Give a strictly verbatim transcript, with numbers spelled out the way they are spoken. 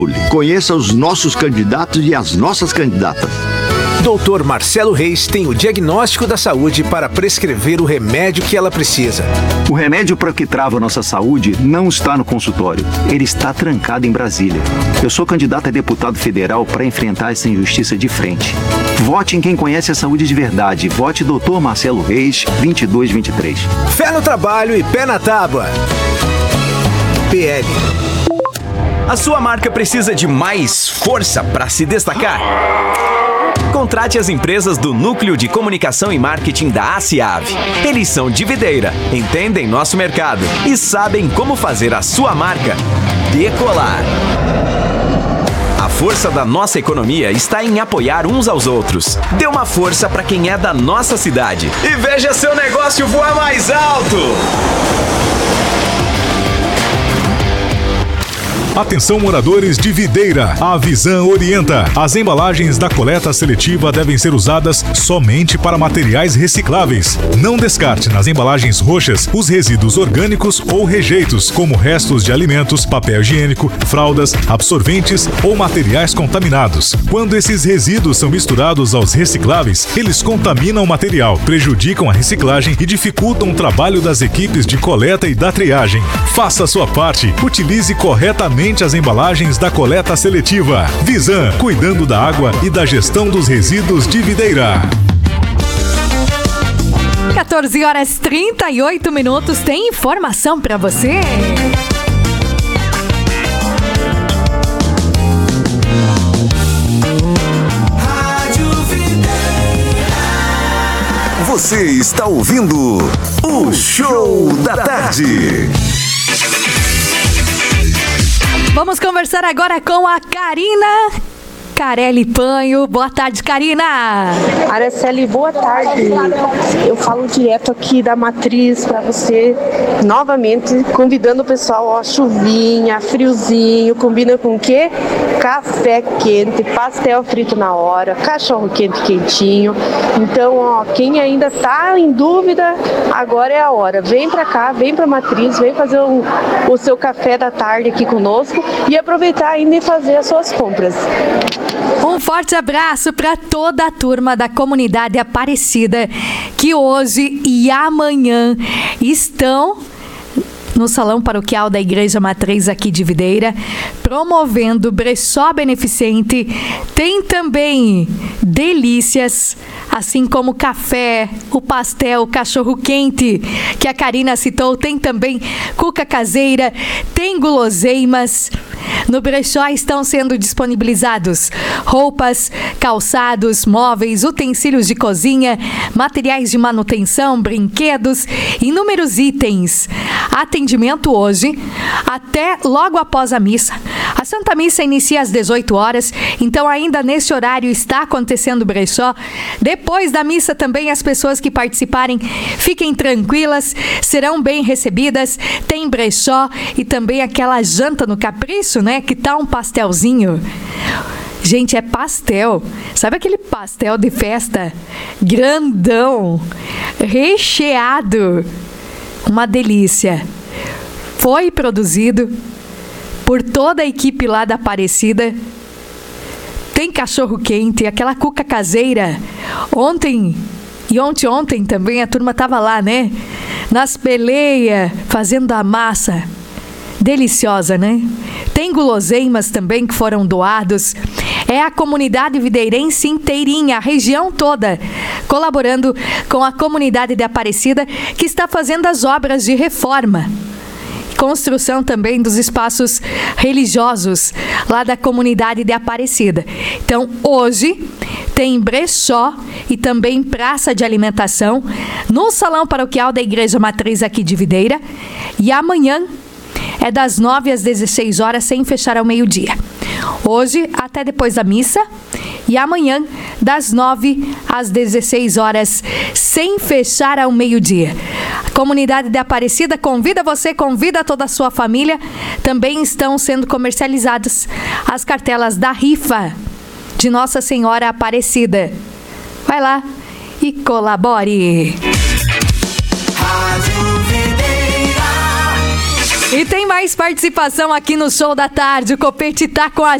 Conheça os nossos candidatos e as nossas candidatas. doutor Marcelo Reis tem o diagnóstico da saúde para prescrever o remédio que ela precisa. O remédio para o que trava a nossa saúde não está no consultório. Ele está trancado em Brasília. Eu sou candidato a deputado federal para enfrentar essa injustiça de frente. Vote em quem conhece a saúde de verdade. Vote doutor Marcelo Reis, vinte e dois vinte e três. Fé no trabalho e pé na tábua. P L. A sua marca precisa de mais força para se destacar? Contrate as empresas do Núcleo de Comunicação e Marketing da ACIAV. Eles são de videira, entendem nosso mercado e sabem como fazer a sua marca decolar. A força da nossa economia está em apoiar uns aos outros. Dê uma força para quem é da nossa cidade e veja seu negócio voar mais alto! Atenção, moradores de Videira, a Visan orienta. As embalagens da coleta seletiva devem ser usadas somente para materiais recicláveis. Não descarte nas embalagens roxas os resíduos orgânicos ou rejeitos, como restos de alimentos, papel higiênico, fraldas, absorventes ou materiais contaminados. Quando esses resíduos são misturados aos recicláveis, eles contaminam o material, prejudicam a reciclagem e dificultam o trabalho das equipes de coleta e da triagem. Faça a sua parte, utilize corretamente as embalagens da coleta seletiva. Visan, cuidando da água e da gestão dos resíduos de Videira. quatorze horas e trinta e oito minutos, tem informação para você. Você está ouvindo o Show da Tarde. Vamos conversar agora com a Karina Carelli Panho. Boa tarde, Karina. Araceli, boa tarde. Eu falo direto aqui da Matriz para você, novamente, convidando o pessoal, ó, chuvinha, friozinho, combina com o quê? Café quente, pastel frito na hora, cachorro quente quentinho. Então, ó, quem ainda tá em dúvida, agora é a hora. Vem para cá, vem para Matriz, vem fazer um, o seu café da tarde aqui conosco e aproveitar ainda e fazer as suas compras. Um forte abraço para toda a turma da comunidade Aparecida que hoje e amanhã estão no Salão Paroquial da Igreja Matriz aqui de Videira, promovendo brechó beneficente. Tem também delícias, assim como café, o pastel, o cachorro quente, que a Karina citou. Tem também cuca caseira, tem guloseimas. No brechó estão sendo disponibilizados roupas, calçados, móveis, utensílios de cozinha, materiais de manutenção, brinquedos, inúmeros itens. Atendimento hoje até logo após a missa. A Santa Missa inicia às dezoito horas, então ainda nesse horário está acontecendo o brechó. Depois da missa também as pessoas que participarem fiquem tranquilas, serão bem recebidas. Tem brechó e também aquela janta no capricho, né? Que tá um pastelzinho. Gente, é pastel. Sabe aquele pastel de festa? Grandão, recheado. Uma delícia. Foi produzido por toda a equipe lá da Aparecida. Tem cachorro quente, aquela cuca caseira. Ontem e ontem ontem também a turma tava lá, né? Nas peleias, fazendo a massa. Deliciosa, né? Tem guloseimas também que foram doados. É a comunidade videirense inteirinha, a região toda, colaborando com a comunidade de Aparecida, que está fazendo as obras de reforma. Construção também dos espaços religiosos lá da comunidade de Aparecida. Então, hoje tem brechó e também praça de alimentação no Salão Paroquial da Igreja Matriz aqui de Videira. E amanhã é das nove às dezesseis horas, sem fechar ao meio-dia. Hoje, até depois da missa. E amanhã, das nove às dezesseis horas, sem fechar ao meio-dia. A comunidade de Aparecida convida você, convida toda a sua família. Também estão sendo comercializadas as cartelas da rifa de Nossa Senhora Aparecida. Vai lá e colabore. E tem mais participação aqui no Show da Tarde. O Copete tá com a